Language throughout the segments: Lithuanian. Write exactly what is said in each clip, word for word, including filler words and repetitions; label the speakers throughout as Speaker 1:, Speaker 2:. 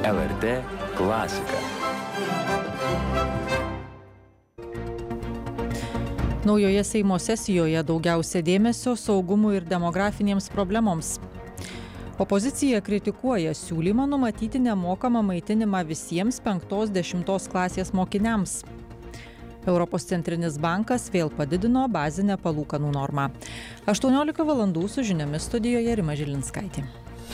Speaker 1: L R T klasika.
Speaker 2: Naujoje Seimo sesijoje daugiausia dėmesio saugumui ir demografinėms problemoms. Opozicija kritikuoja siūlymą numatyti nemokamą maitinimą visiems penktos dešimtos klasės mokiniams. Europos centrinis bankas vėl padidino bazinę palūkanų normą. aštuoniolika valandų su žiniomis studijoje Rima Žilinskaitė.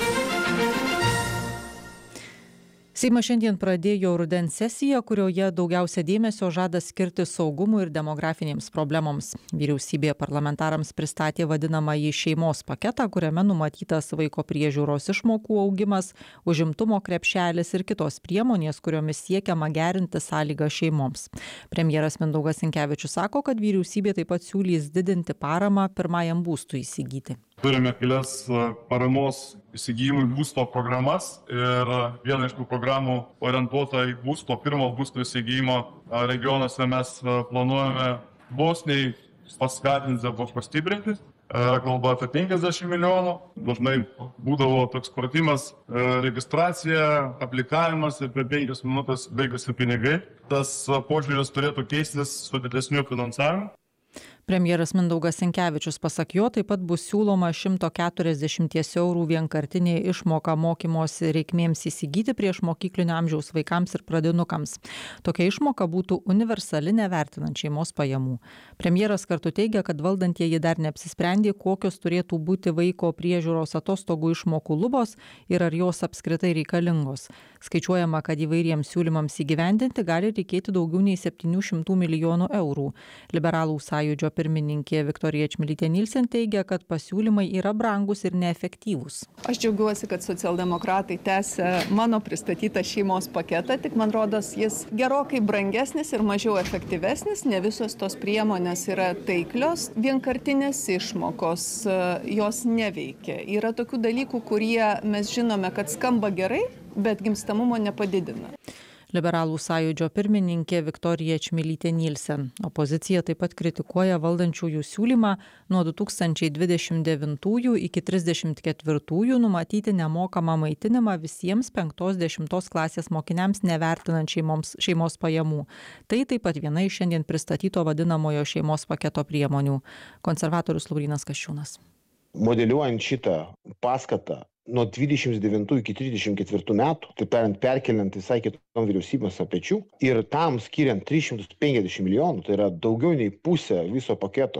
Speaker 2: Seimas šiandien pradėjo rudens sesiją, kurioje daugiausia dėmesio žada skirti saugumui ir demografinėms problemoms. Vyriausybė parlamentarams pristatė vadinamąjį šeimos paketą, kuriame numatytas vaiko priežiūros išmokų augimas, užimtumo krepšelis ir kitos priemonės, kuriomis siekiama gerinti sąlygas šeimoms. Premjeras Mindaugas Sinkevičius sako, kad vyriausybė taip pat siūlys didinti paramą pirmajam būstui įsigyti.
Speaker 3: Turime kelias paramos įsigijimui būsto programas ir viena iš tų programų orientuota į būsto, pirmo būsto įsigijimo regionuose mes planuojame vosniai paskatinti arba pastiprinti. Kalba apie penkiasdešimt milijonų. Dažnai būdavo toks pratimas, registracija, aplikavimas ir per penkias minutės baigėsi pinigai. Tas požiūris turėtų keistis su didesniu finansavimu.
Speaker 2: Premjeras Mindaugas Sinkevičius pasak jo taip pat bus siūloma šimto keturiasdešimties eurų vienkartinė išmoka mokymosi reikmėms įsigyti prieš mokyklinio amžiaus vaikams ir pradinukams. Tokia išmoka būtų universali nevertinant šeimos pajamų. Premjeras kartu teigia, kad valdantieji dar neapsisprendė, kokios turėtų būti vaiko priežiūros atostogų išmokų lubos ir ar jos apskritai reikalingos. Skaičiuojama, kad įvairiems siūlymams įgyvendinti gali reikėti daugiau nei septynių šimtų milijonų eurų. Liberalų sąjūdžio pirmininkė Viktorija Čmilytė Nilsen teigia, kad pasiūlymai yra brangus ir neefektyvūs.
Speaker 4: Aš džiaugiuosi, kad socialdemokratai tęsia mano pristatytą šeimos paketą, tik man rodos jis gerokai brangesnis ir mažiau efektyvesnis, ne visos tos priemonės yra taiklios, vienkartinės išmokos jos neveikia. Yra tokių dalykų, kurie mes žinome, kad skamba gerai, bet gimstamumo nepadidina.
Speaker 2: Liberalų sąjūdžio pirmininkė Viktorija Čmilytė Nilsen. Opozicija taip pat kritikuoja valdančiųjų siūlymą nuo du tūkstančiai dvidešimt devintųjų iki trisdešimt ketvirtųjų numatyti nemokamą maitinimą visiems penktos dešimtos klasės mokiniams nevertinant šeimoms, šeimos pajamų. Tai taip pat viena iš šiandien pristatyto vadinamojo šeimos paketo priemonių. Konservatorius Laurynas Kasčiūnas.
Speaker 5: Modeliuojant šitą paskatą nuo dvidešimt devintų iki trisdešimt ketvirtų metų, taip tariant, perkeliant visai kitom vyriausybės pečių ir tam skiriant tris šimtus penkiasdešimt milijonų, tai yra daugiau nei pusę viso paketo